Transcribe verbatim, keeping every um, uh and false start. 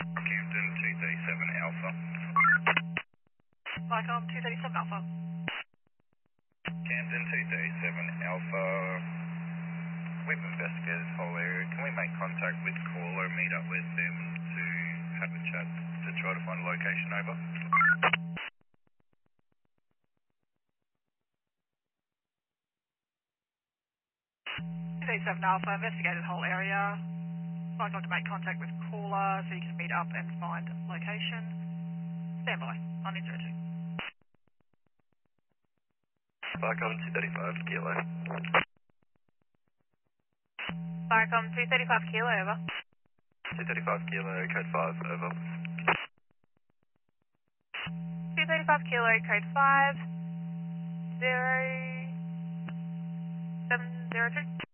Camden two thirty-seven Alpha. Vicom two thirty-seven Alpha. Camden two thirty-seven Alpha. We've investigated this whole area. Can we make contact with caller, meet up with them to have a chat to try to find a location over? two thirty-seven Alpha, investigated whole area. Vicom to make contact with caller so you can meet up and find location. Stand by. I need zero two. Vicom two thirty-five Kilo. Vicom two thirty-five Kilo, over. two thirty-five Kilo, code five, over. two thirty-five Kilo, code five, zero, seven, zero two.